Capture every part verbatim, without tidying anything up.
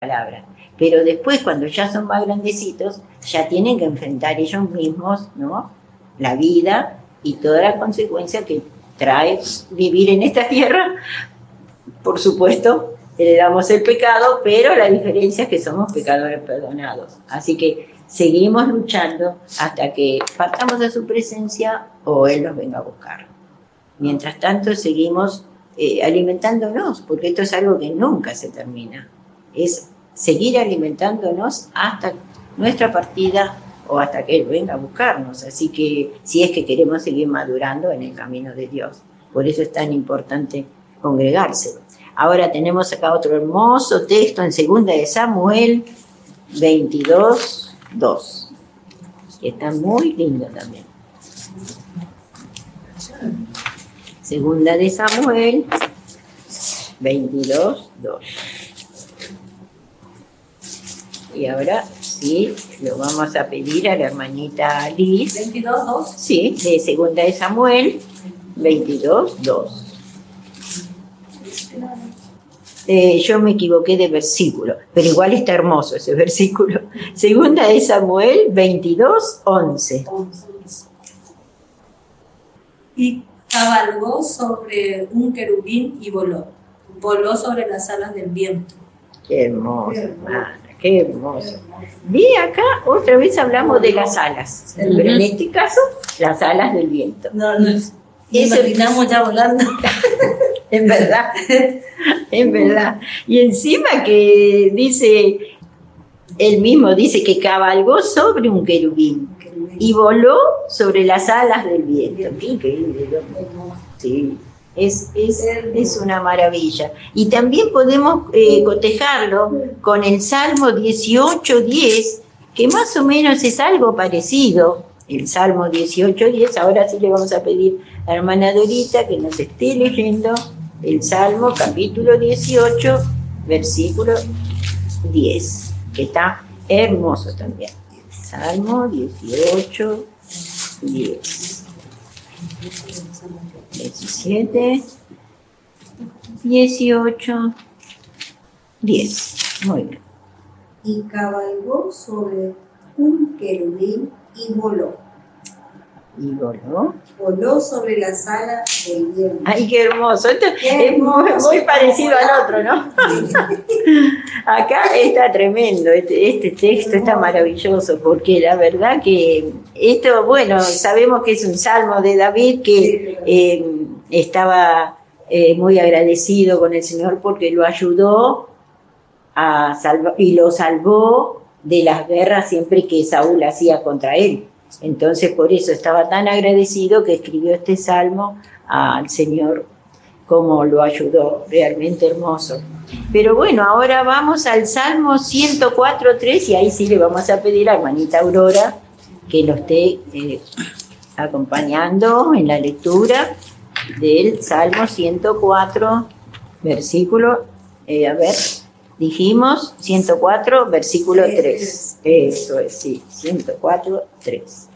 palabra. Pero después, cuando ya son más grandecitos, ya tienen que enfrentar ellos mismos, ¿no?, la vida y toda la consecuencia que trae vivir en esta tierra. Por supuesto, heredamos el pecado, pero la diferencia es que somos pecadores perdonados. Así que seguimos luchando hasta que partamos de su presencia o Él nos venga a buscar. Mientras tanto, seguimos eh, alimentándonos, porque esto es algo que nunca se termina. Es seguir alimentándonos hasta nuestra partida o hasta que Él venga a buscarnos. Así que si es que queremos seguir madurando en el camino de Dios. Por eso es tan importante congregarse. Ahora tenemos acá otro hermoso texto en segunda de Samuel veintidós, dos, que está muy lindo también. Segunda de Samuel veintidós, dos. Y ahora sí, lo vamos a pedir a la hermanita Liz. ¿veintidós, dos? Sí, de segunda de Samuel veintidós, dos. Eh, yo me equivoqué de versículo, pero igual está hermoso ese versículo. Segunda de Samuel veintidós, once. Y cabalgó sobre un querubín y voló. Voló sobre las alas del viento. Qué hermoso, hermana, qué hermoso. Vi acá, otra vez hablamos de las alas, pero en este caso, las alas del viento. No, no, nos imaginamos ya volando. En verdad, en verdad. Y encima que dice, él mismo dice que cabalgó sobre un querubín y voló sobre las alas del viento. Qué increíble, ¿no? Sí, es, es, es una maravilla. Y también podemos eh, cotejarlo con el Salmo dieciocho, diez, que más o menos es algo parecido. El Salmo dieciocho, diez, ahora sí le vamos a pedir a la hermana Dorita que nos esté leyendo el Salmo capítulo dieciocho, versículo diez, que está hermoso también. Salmo dieciocho, diez. diecisiete, dieciocho, diez. Muy bien. Y cabalgó sobre un querubín y voló. Y voló. Voló sobre las alas del viento. Ay, qué hermoso. Esto Qué es muy, hermoso. muy parecido al otro, ¿no? Acá está tremendo. Este, este texto está maravilloso porque la verdad que esto, bueno, sabemos que es un salmo de David que eh, estaba eh, muy agradecido con el Señor porque lo ayudó a salvar y lo salvó de las guerras siempre que Saúl hacía contra él. Entonces por eso estaba tan agradecido que escribió este salmo al Señor, como lo ayudó, realmente hermoso. Pero bueno, ahora vamos al Salmo ciento cuatro, tres y ahí sí le vamos a pedir a hermanita Aurora que lo esté eh, acompañando en la lectura del Salmo ciento cuatro, versículo, eh, a ver, dijimos ciento cuatro, versículo tres. Eso es, sí, ciento cuatro, tres.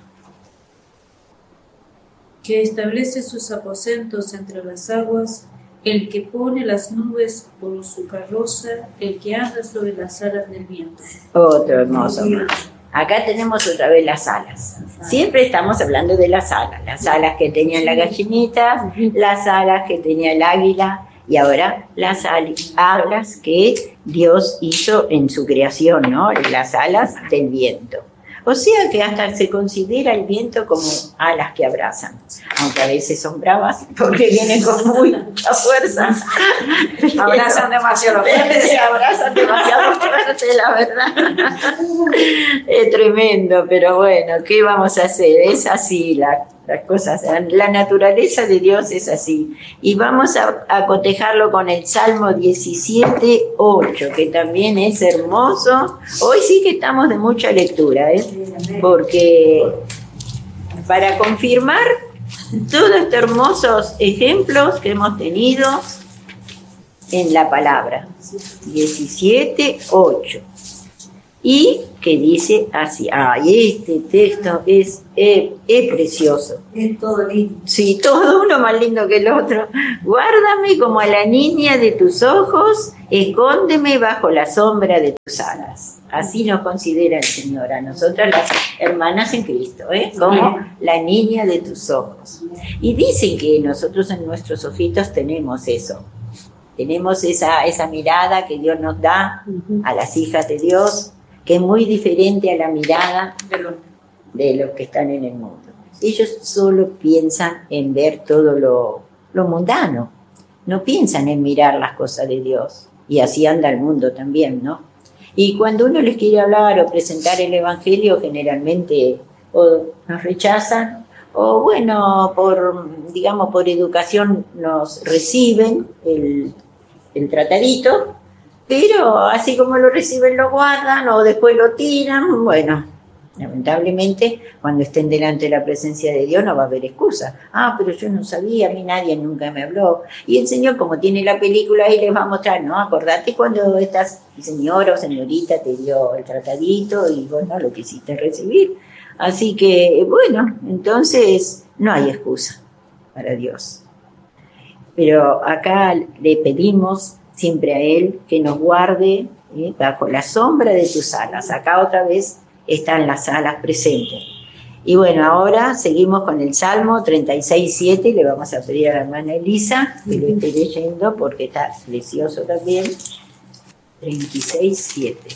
Que establece sus aposentos entre las aguas, el que pone las nubes por su carroza, el que anda sobre las alas del viento. Otro hermoso. Acá tenemos otra vez las alas. Siempre estamos hablando de las alas. Las alas que tenían la gallinita, las alas que tenía el águila y ahora las alas que Dios hizo en su creación, ¿no? Las alas del viento. O sea que hasta se considera el viento como alas que abrazan, aunque a veces son bravas porque vienen con muy mucha fuerza. Abrazan demasiado fuerte. Se abrazan demasiado fuerte, la verdad. Es tremendo, pero bueno, ¿qué vamos a hacer? Es así la, las cosas. La naturaleza de Dios es así. Y vamos a, a cotejarlo con el Salmo diecisiete, ocho, que también es hermoso. Hoy sí que estamos de mucha lectura, ¿eh? Porque para confirmar todos estos hermosos ejemplos que hemos tenido en la palabra. diecisiete, ocho. y que dice así, ay, este texto es, es, es precioso. Es todo lindo. Sí, todo uno más lindo que el otro. Guárdame como a la niña de tus ojos, escóndeme bajo la sombra de tus alas. Así nos considera el Señor, a nosotras las hermanas en Cristo, ¿eh? Como la niña de tus ojos. Y dicen que nosotros en nuestros ojitos tenemos eso. Tenemos esa, esa mirada que Dios nos da a las hijas de Dios, que es muy diferente a la mirada de los que están en el mundo. Ellos solo piensan en ver todo lo, lo mundano, no piensan en mirar las cosas de Dios. Y así anda el mundo también, ¿no? Y cuando uno les quiere hablar o presentar el Evangelio, generalmente o nos rechazan, o bueno, por, digamos, por educación nos reciben el, el tratadito, pero así como lo reciben lo guardan o después lo tiran. Bueno, lamentablemente cuando estén delante de la presencia de Dios no va a haber excusa. Ah, pero yo no sabía, a mí nadie nunca me habló. Y el Señor, como tiene la película ahí, les va a mostrar, no, acordate cuando esta señora o señorita te dio el tratadito y bueno, lo quisiste recibir. Así que, bueno, entonces no hay excusa para Dios. Pero acá le pedimos siempre a Él que nos guarde ¿eh? bajo la sombra de tus alas. Acá otra vez están las alas presentes. Y bueno, ahora seguimos con el Salmo treinta y seis, siete. Le vamos a pedir a la hermana Elisa que lo esté leyendo porque está precioso también. treinta y seis, siete.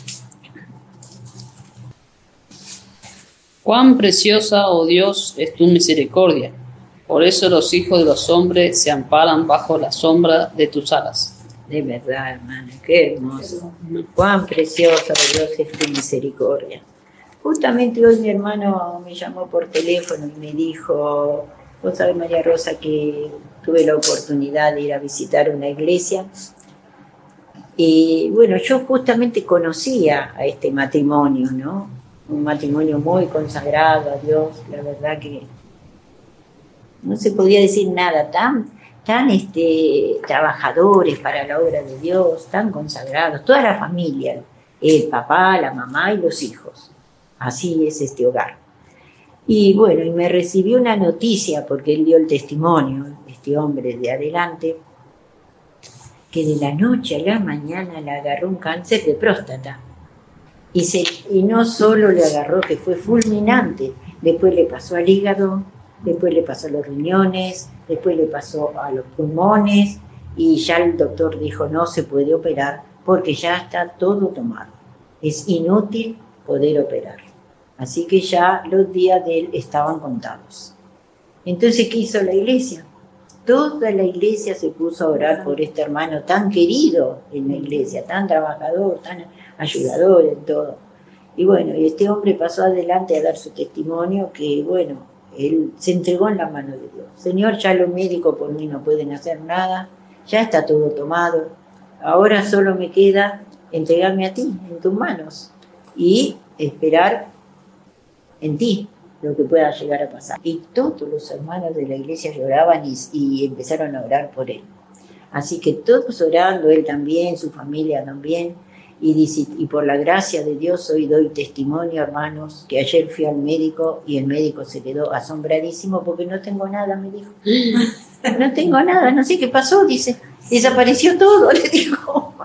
Cuán preciosa, oh Dios, es tu misericordia. Por eso los hijos de los hombres se amparan bajo la sombra de tus alas. De verdad, hermana, qué hermoso. Cuán preciosa, oh Dios, es tu misericordia. Justamente hoy mi hermano me llamó por teléfono y me dijo, vos sabés, María Rosa, que tuve la oportunidad de ir a visitar una iglesia. Y bueno, yo justamente conocía a este matrimonio, ¿no? Un matrimonio muy consagrado a Dios, la verdad que no se podía decir nada, tan, tan este, trabajadores para la obra de Dios, tan consagrados, toda la familia, el papá, la mamá y los hijos. Así es este hogar. Y bueno, y me recibió una noticia, porque él dio el testimonio, este hombre de adelante, que de la noche a la mañana le agarró un cáncer de próstata. Y, se, y no solo le agarró, que fue fulminante, después le pasó al hígado, después le pasó a los riñones, después le pasó a los pulmones, y ya el doctor dijo no se puede operar porque ya está todo tomado. Es inútil poder operar. Así que ya los días de él estaban contados. Entonces, ¿qué hizo la iglesia? Toda la iglesia se puso a orar por este hermano tan querido en la iglesia, tan trabajador, tan ayudador en todo. Y bueno, y este hombre pasó adelante a dar su testimonio que, bueno, él se entregó en la mano de Dios. Señor, ya los médicos por mí no pueden hacer nada, ya está todo tomado, ahora solo me queda entregarme a ti, en tus manos, y esperar en ti lo que pueda llegar a pasar. Y todos los hermanos de la iglesia lloraban y, y empezaron a orar por él. Así que todos orando, él también, su familia también, y dice, y por la gracia de Dios hoy doy testimonio, hermanos, que ayer fui al médico y el médico se quedó asombradísimo porque no tengo nada, me dijo. No tengo nada, no sé qué pasó, dice, desapareció todo, le dijo.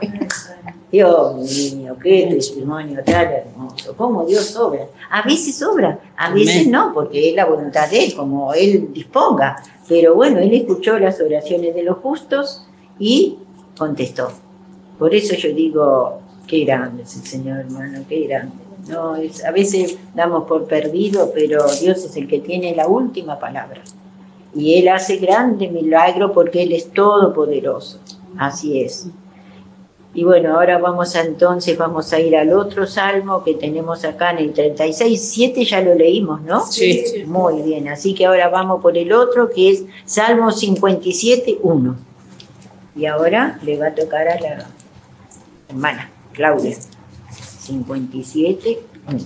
Dios mío, qué testimonio tan hermoso, cómo Dios obra. A veces obra, a veces no, porque es la voluntad de Él, como Él disponga. Pero bueno, Él escuchó las oraciones de los justos y contestó. Por eso yo digo, qué grande es el Señor, hermano, qué grande. No, es, a veces damos por perdido, pero Dios es el que tiene la última palabra. Y Él hace grande milagro porque Él es todopoderoso. Así es. Y bueno, ahora vamos a, entonces vamos a ir al otro salmo que tenemos acá en el treinta y seis, siete ya lo leímos, ¿no? Sí. Muy bien, así que ahora vamos por el otro que es Salmo cincuenta y siete, uno. Y ahora le va a tocar a la hermana Claudia. cincuenta y siete, uno.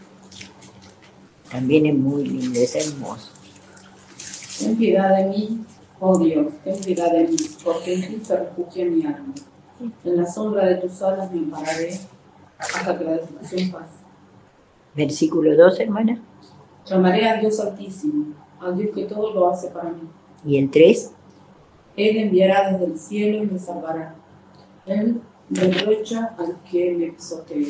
También es muy lindo, es hermoso. Ten piedad de mí, oh Dios, ten piedad de mí, porque en ti se refugia mi alma. En la sombra de tus alas me ampararé, hasta que la destrucción pase. Versículo dos, hermana. Llamaré a Dios Altísimo, al Dios que todo lo hace para mí. Y el tres. Él enviará desde el cielo y me salvará. Él reprocha al que me pisotea.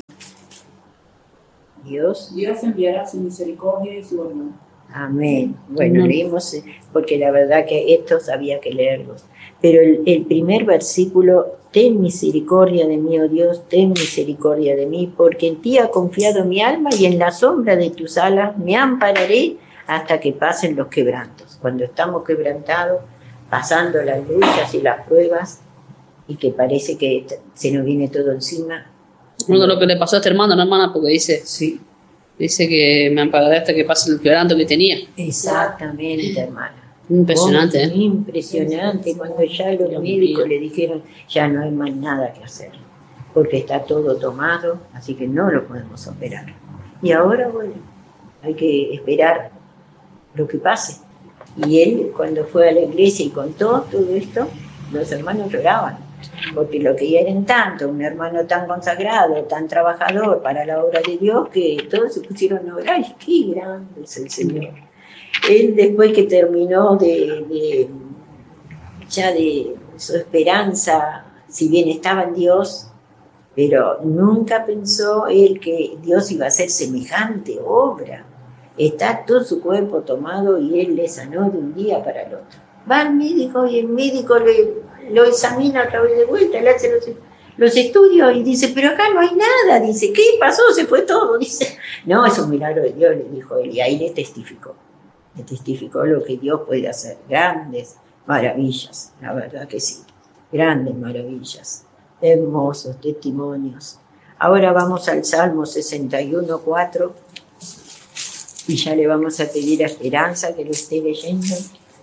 Dios. Dios enviará su misericordia y su verdad. Amén. Bueno, Amén. leímos, porque la verdad que estos había que leerlos. Pero el, el primer versículo, ten misericordia de mí, oh Dios, ten misericordia de mí, porque en ti ha confiado mi alma y en la sombra de tus alas me ampararé hasta que pasen los quebrantos. Cuando estamos quebrantados, pasando las luchas y las pruebas, y que parece que se nos viene todo encima. Bueno, lo que le pasó a este hermano, ¿no, hermana? Porque dice, Sí. dice que me ampararé hasta que pase el quebranto que tenía. Exactamente, hermana. Impresionante, ¿eh? Impresionante, cuando ya los médicos le dijeron, ya no hay más nada que hacer, porque está todo tomado, así que no lo podemos operar. Y ahora, bueno, hay que esperar lo que pase. Y él, cuando fue a la iglesia y contó todo esto, los hermanos lloraban, porque lo querían tanto, un hermano tan consagrado, tan trabajador para la obra de Dios, que todos se pusieron a orar. Y qué grande es el Señor. Él, después que terminó de, de ya de su esperanza, si bien estaba en Dios, pero nunca pensó él que Dios iba a hacer semejante obra. Está todo su cuerpo tomado y él le sanó de un día para el otro. Va al médico y el médico le, lo examina otra vez de vuelta, le hace los, los estudios y dice, pero acá no hay nada. Dice, ¿qué pasó? Se fue todo. Dice, no, es un milagro de Dios, le dijo él, y ahí le testificó. Le testificó lo que Dios puede hacer, grandes maravillas, la verdad que sí, grandes maravillas, hermosos testimonios. Ahora vamos al Salmo sesenta y uno, cuatro, y ya le vamos a pedir a Esperanza que lo esté leyendo.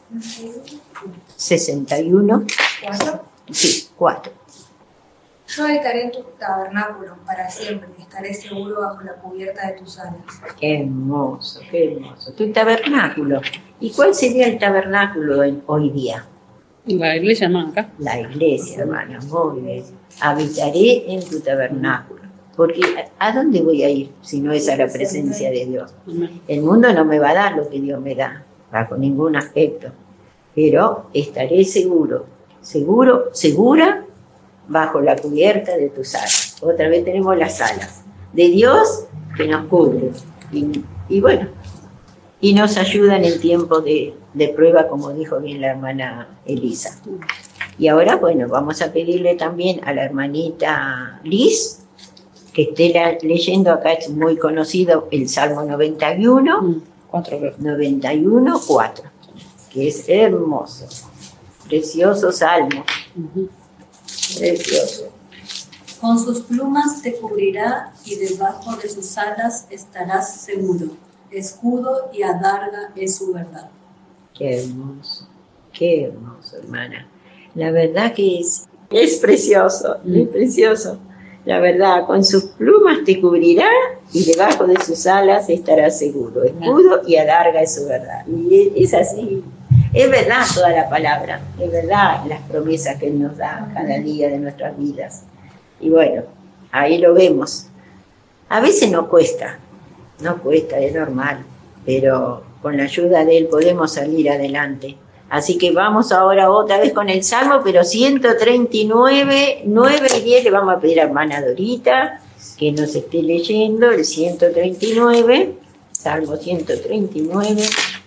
sesenta y uno, ¿Cuatro? sí, cuatro. Yo habitaré en tu tabernáculo para siempre, y estaré seguro bajo la cubierta de tus alas. Qué hermoso, qué hermoso. Tu tabernáculo. ¿Y cuál sería el tabernáculo en- hoy día? La iglesia, hermana, acá. La iglesia, hermana, muy bien. Habitaré en tu tabernáculo. Porque ¿a a dónde voy a ir si no es a la presencia de Dios? Amén. El mundo no me va a dar lo que Dios me da, bajo ningún aspecto. Pero estaré seguro, seguro, segura, bajo la cubierta de tus alas. Otra vez tenemos las alas de Dios que nos cubre. Y, y bueno, y nos ayudan en tiempos de, de prueba, como dijo bien la hermana Elisa. Y ahora, bueno, vamos a pedirle también a la hermanita Liz que esté la- leyendo, acá es muy conocido el Salmo noventa y uno, Mm, Cuatro, creo. noventa y uno, cuatro, que es hermoso, precioso salmo, Ujú. precioso. Con sus plumas te cubrirá y debajo de sus alas estarás seguro. Escudo y adarga es su verdad. Qué hermoso, qué hermoso, hermana. La verdad que es, es precioso, es precioso. La verdad, con sus plumas te cubrirá y debajo de sus alas estarás seguro. Escudo y alarga es su verdad. Y es, es así. Es verdad toda la palabra. Es verdad las promesas que Él nos da cada día de nuestras vidas. Y bueno, ahí lo vemos. A veces nos cuesta, no cuesta, es normal, pero con la ayuda de Él podemos salir adelante. Así que vamos ahora otra vez con el Salmo, pero ciento treinta y nueve, nueve y diez, le vamos a pedir a hermana Dorita que nos esté leyendo el ciento treinta y nueve, Salmo ciento treinta y nueve,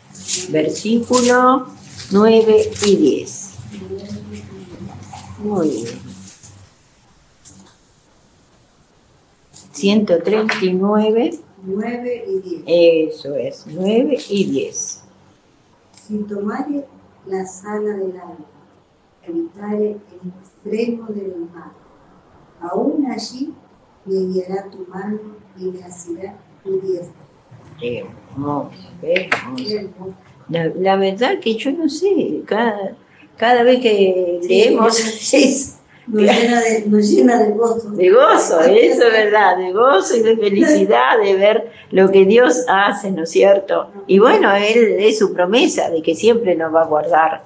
versículo nueve y diez. Muy bien. ciento treinta y nueve, nueve y diez. eso es, nueve y diez. Si tomare la sala del alma, habitare el extremo del mar, aún allí me guiará tu mano y me asirá tu diestra. Qué hermoso, qué hermoso. Qué hermoso. La, la verdad que yo no sé, cada, cada vez que leemos es Nos llena de, nos llena de gozo. de gozo, eso es verdad, de gozo y de felicidad de ver lo que Dios hace, ¿no es cierto? Y bueno, Él es su promesa de que siempre nos va a guardar,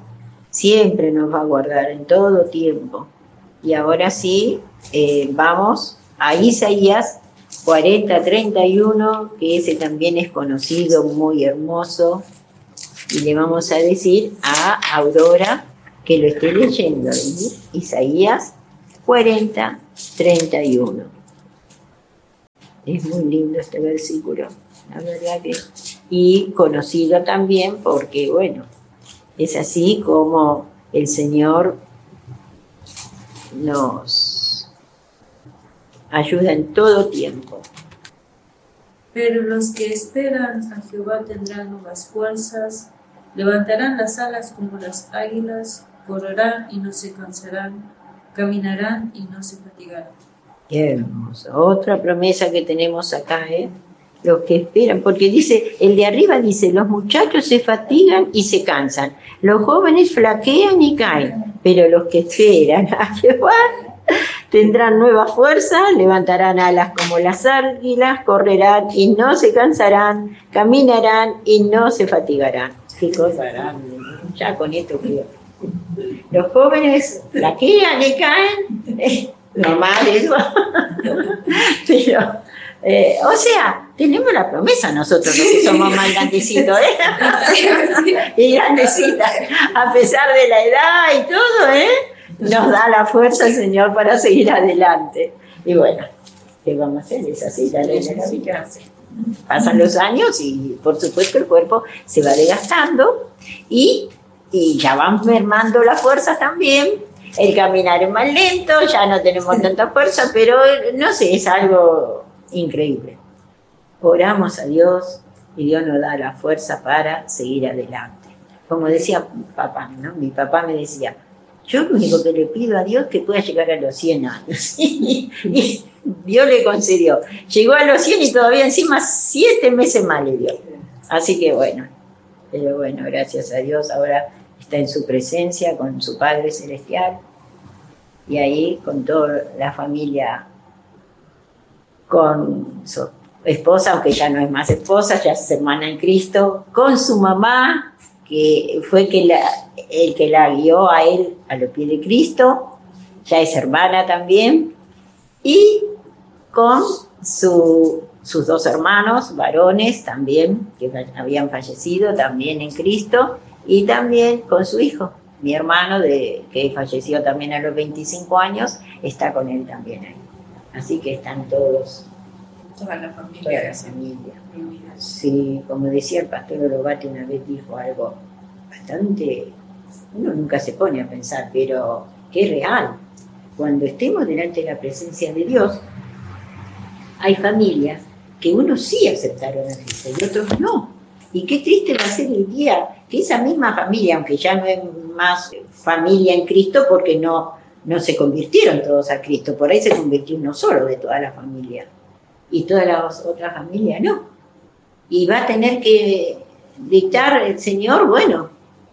siempre nos va a guardar en todo tiempo. Y ahora sí, eh, vamos a Isaías cuarenta, treinta y uno, que ese también es conocido, muy hermoso, y le vamos a decir a Aurora que lo esté leyendo. Isaías cuarenta, treinta y uno. Es muy lindo este versículo, la verdad que, y conocido también porque, bueno, es así como el Señor nos ayuda en todo tiempo. Pero los que esperan a Jehová tendrán nuevas fuerzas, levantarán las alas como las águilas, correrán y no se cansarán, caminarán y no se fatigarán. Qué hermoso. Otra promesa que tenemos acá, ¿eh? Los que esperan, porque dice, el de arriba dice, los muchachos se fatigan y se cansan, los jóvenes flaquean y caen, pero los que esperan a Jehová tendrán nueva fuerza, levantarán alas como las águilas, correrán y no se cansarán, caminarán y no se fatigarán. Qué cosa grande, ya con esto creo. Los jóvenes flaquean y caen, eh, normal eso, pero, eh, o sea, tenemos la promesa nosotros los que somos más grandecitos, ¿eh? Y grandecitas, a pesar de la edad y todo, ¿eh? Nos da la fuerza el Señor para seguir adelante. Y bueno, ¿qué vamos a hacer? Es así, la ley de la vida. Pasan los años y por supuesto el cuerpo se va desgastando y, y ya van mermando las fuerzas también. El caminar es más lento, ya no tenemos tanta fuerza, pero no sé, es algo increíble. Oramos a Dios y Dios nos da la fuerza para seguir adelante. Como decía papá, ¿no? Mi papá me decía, yo lo único que le pido a Dios es que pueda llegar a los cien años. Y Dios le concedió. Llegó a los cien y todavía encima siete meses más le dio. Así que bueno, pero bueno, gracias a Dios ahora está en su presencia con su Padre Celestial y ahí con toda la familia, con su esposa, aunque ya no es más esposa, ya es hermana en Cristo, con su mamá, que fue que la, el que la guió a él a los pies de Cristo, ya es hermana también, y con su, sus dos hermanos varones también, que habían fallecido también en Cristo, y también con su hijo, mi hermano, de, que falleció también a los veinticinco años, está con él también ahí. Así que están todos, Toda la familia. toda la familia. Sí, como decía el pastor Orobate una vez, dijo algo bastante, uno nunca se pone a pensar, pero que es real. Cuando estemos delante de la presencia de Dios, hay familias que unos sí aceptaron a Cristo y otros no. Y qué triste va a ser el día que esa misma familia, aunque ya no es más familia en Cristo porque no, no se convirtieron todos a Cristo, por ahí se convirtió uno solo de toda la familia y todas las otras familias no. Y va a tener que dictar el Señor, bueno,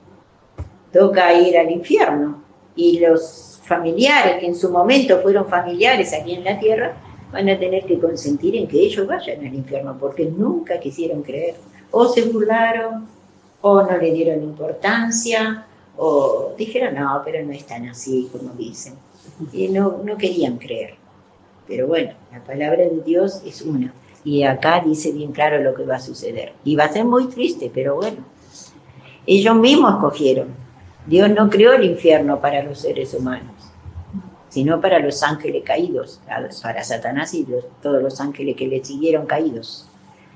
toca ir al infierno. Y los familiares que en su momento fueron familiares aquí en la tierra van a tener que consentir en que ellos vayan al infierno porque nunca quisieron creer. O se burlaron, o no le dieron importancia, o dijeron, no, pero no es tan así como dicen. Y no, no querían creer. Pero bueno, la palabra de Dios es una. Y acá dice bien claro lo que va a suceder. Y va a ser muy triste, pero bueno. Ellos mismos escogieron. Dios no creó el infierno para los seres humanos, sino para los ángeles caídos, para Satanás y los, todos los ángeles que le siguieron caídos.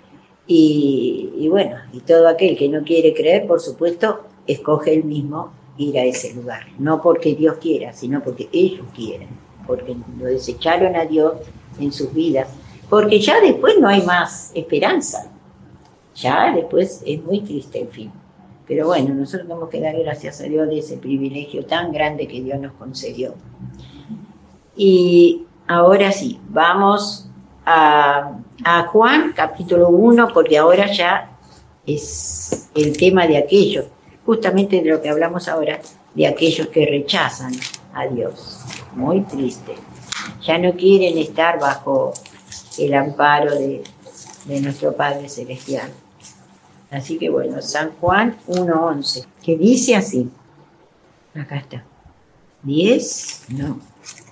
Y, y bueno, y todo aquel que no quiere creer, por supuesto, escoge él mismo ir a ese lugar. No porque Dios quiera, sino porque ellos quieren. Porque lo desecharon a Dios en sus vidas. Porque ya después no hay más esperanza. Ya después es muy triste el fin. Pero bueno, nosotros tenemos que dar gracias a Dios de ese privilegio tan grande que Dios nos concedió. Y ahora sí, vamos a, a Juan, capítulo uno, porque ahora ya es el tema de aquellos, justamente de lo que hablamos ahora, de aquellos que rechazan a Dios. Muy triste. Ya no quieren estar bajo el amparo de, de nuestro Padre Celestial. Así que bueno, San Juan uno once, que dice así. Acá está. diez, no.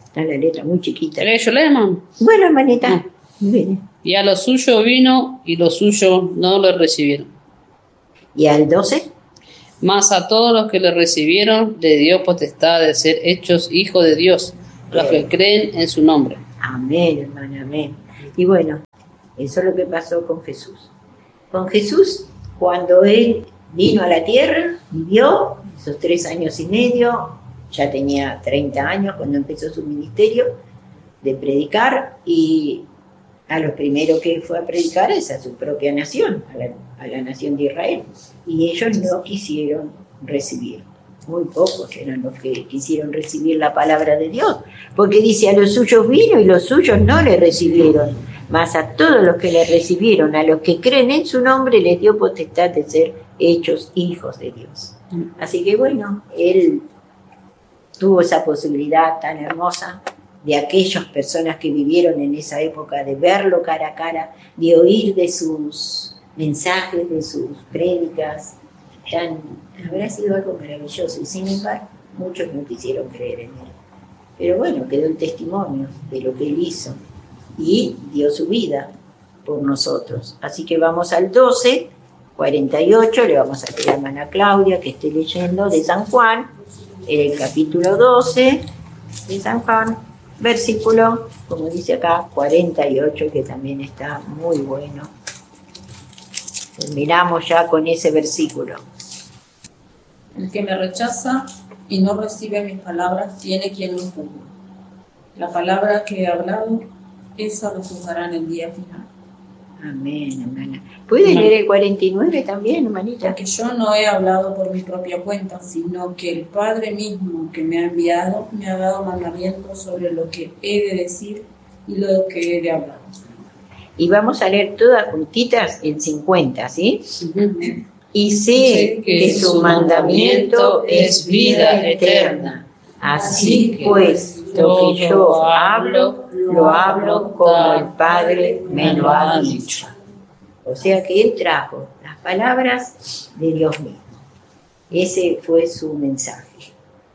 Está la letra muy chiquita. ¿Querés que yo lea, mamá? Bueno, hermanita. No. Viene. Y a lo suyo vino, y los suyos no le recibieron. ¿Y al doce? Mas a todos los que le recibieron, le dio potestad de ser hechos hijos de Dios, los que creen en su nombre. Amén, hermana, amén. Y bueno, eso es lo que pasó con Jesús. Con Jesús, cuando Él vino a la tierra, vivió esos tres años y medio, ya tenía treinta años cuando empezó su ministerio de predicar, y a lo primero que fue a predicar es a su propia nación, a la, a la nación de Israel. Y ellos no quisieron recibir. Muy pocos eran los que quisieron recibir la palabra de Dios, porque dice, a los suyos vino y los suyos no le recibieron, mas a todos los que le recibieron, a los que creen en su nombre, les dio potestad de ser hechos hijos de Dios. Así que bueno, Él tuvo esa posibilidad tan hermosa de aquellas personas que vivieron en esa época, de verlo cara a cara, de oír de sus mensajes, de sus prédicas. Tan, habrá sido algo maravilloso, y sin embargo muchos no quisieron creer en Él. Pero bueno, quedó el testimonio de lo que Él hizo y dio su vida por nosotros. Así que vamos al doce, cuarenta y ocho, le vamos a pedir a hermana Claudia que esté leyendo de San Juan, el capítulo doce de San Juan, versículo, como dice acá, cuarenta y ocho, que también está muy bueno. Terminamos ya con ese versículo. El que me rechaza y no recibe mis palabras tiene quien lo juzgue. La palabra que he hablado, esa lo juzgará en el día final. Amén, hermana. ¿Puede leer el cuarenta y nueve también, hermanita? Porque yo no he hablado por mi propia cuenta, sino que el Padre mismo que me ha enviado me ha dado mandamientos sobre lo que he de decir y lo que he de hablar. Y vamos a leer todas juntitas en cincuenta, ¿sí? Uh-huh. Y sé que su mandamiento es vida eterna. Así pues, lo que yo hablo, lo hablo como el Padre me lo ha dicho. O sea que Él trajo las palabras de Dios mismo. Ese fue su mensaje.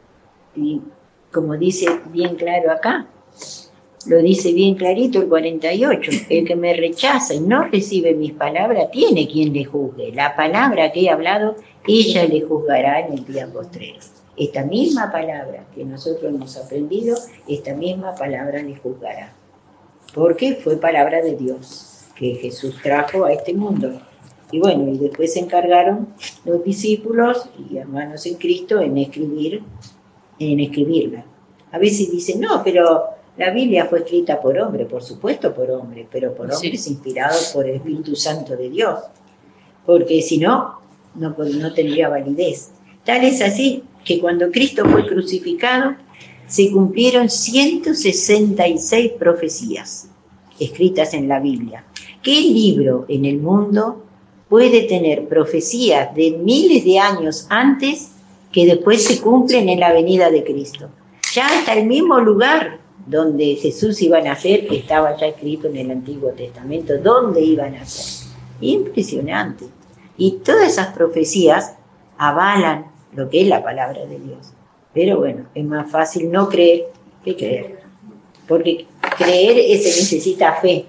Y como dice bien claro acá, lo dice bien clarito el cuarenta y ocho, el que me rechaza y no recibe mis palabras, tiene quien le juzgue. La palabra que he hablado, ella le juzgará en el día postrero. Esta misma palabra que nosotros hemos aprendido, esta misma palabra le juzgará. Porque fue palabra de Dios que Jesús trajo a este mundo. Y bueno, y después se encargaron los discípulos y hermanos en Cristo en escribir, en escribirla. A veces dicen, no, pero la Biblia fue escrita por hombre, por supuesto por hombre, pero por hombres sí, inspirados por el Espíritu Santo de Dios. Porque si no, no, no tendría validez. Tal es así que cuando Cristo fue crucificado, se cumplieron ciento sesenta y seis profecías escritas en la Biblia. ¿Qué libro en el mundo puede tener profecías de miles de años antes que después se cumplen en la venida de Cristo? Ya hasta el mismo lugar donde Jesús iba a nacer, que estaba ya escrito en el Antiguo Testamento, dónde iba a nacer. Impresionante. Y todas esas profecías avalan lo que es la palabra de Dios. Pero bueno, es más fácil no creer que creer. Porque creer es, se necesita fe.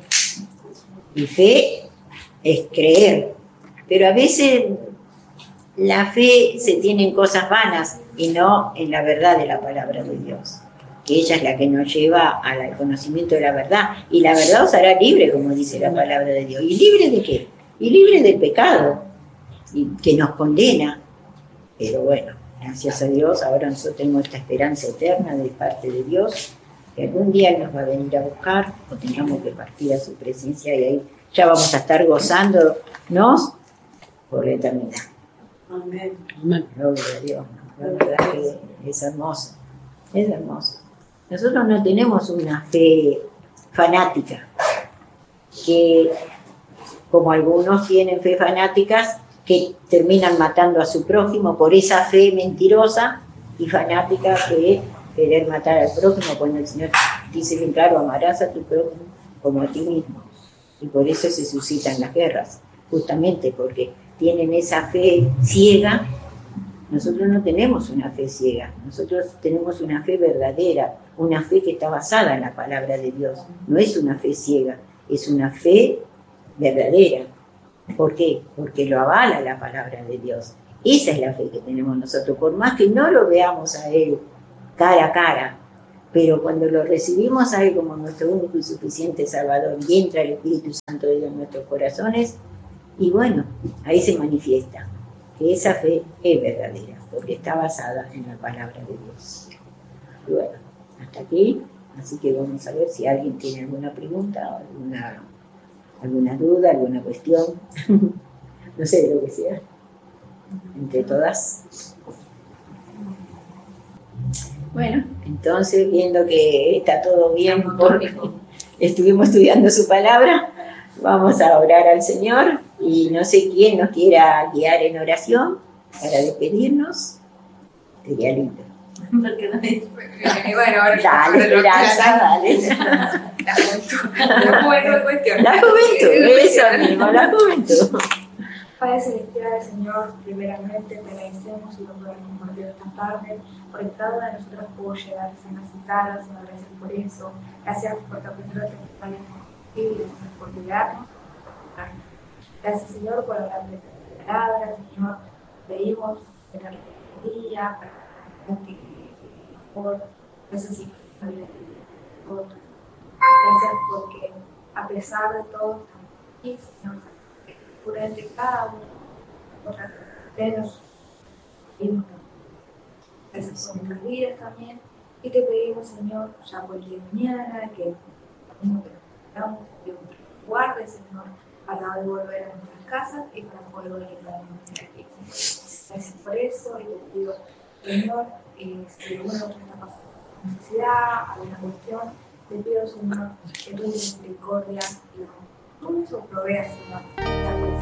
Y fe es creer. Pero a veces la fe se tiene en cosas vanas y no en la verdad de la palabra de Dios. Que ella es la que nos lleva al conocimiento de la verdad. Y la verdad os hará libre, como dice la palabra de Dios. ¿Y libre de qué? Y libre del pecado, y que nos condena. Pero bueno, gracias a Dios, ahora nosotros tenemos esta esperanza eterna de parte de Dios, que algún día Él nos va a venir a buscar, o tengamos que partir a su presencia, y ahí ya vamos a estar gozándonos por la eternidad. Amén. Gloria a Dios, ¿no? La verdad que es hermoso, es hermoso. Nosotros no tenemos una fe fanática, que como algunos tienen fe fanáticas, que terminan matando a su prójimo por esa fe mentirosa y fanática que es querer matar al prójimo, cuando el Señor dice bien claro, amarás a tu prójimo como a ti mismo. Y por eso se suscitan las guerras, justamente porque tienen esa fe ciega Nosotros no tenemos una fe ciega, nosotros tenemos una fe verdadera, una fe que está basada en la palabra de Dios. No es una fe ciega, es una fe verdadera. ¿Por qué? Porque lo avala la palabra de Dios. Esa es la fe que tenemos nosotros, por más que no lo veamos a Él cara a cara, pero cuando lo recibimos a Él como nuestro único y suficiente Salvador y entra el Espíritu Santo de Dios en nuestros corazones, y bueno, ahí se manifiesta que esa fe es verdadera, porque está basada en la palabra de Dios. Y bueno, hasta aquí, así que vamos a ver si alguien tiene alguna pregunta o alguna, alguna duda, alguna cuestión, no sé, de lo que sea, entre todas. Bueno, entonces, viendo que está todo bien, porque estuvimos estudiando su palabra, vamos a orar al Señor y no sé quién nos quiera guiar en oración para despedirnos. Sería lindo. Porque no es... Bueno, ahora dale, Esperanza, dale. La juventud. La juventud cuestión. La juventud, eso mismo, la juventud. Padre Celestial, Señor, primeramente te agradecemos y lo podemos compartir esta tarde, porque cada una de nosotros pudo llegar sanas y salvas, Señor, gracias por eso. Gracias por tu apertura temporal y gracias por cuidarnos. Gracias, Señor, por hablar de tu palabra, Señor. Pedimos tener día para que por necesito por gracias porque a pesar de todo estamos aquí, Señor, durante cada uno de nosotros. Gracias por nuestras vidas también y te pedimos, Señor, ya por el día de mañana que nos guarde, Señor, para volver a nuestras casas y para poder venir a nuestra aquí. Gracias por eso y te pido, Señor, eh, si alguna otra está pasando necesidad, alguna cuestión, te pido, Señor, que tu misericordia y lo o proveas, Señor,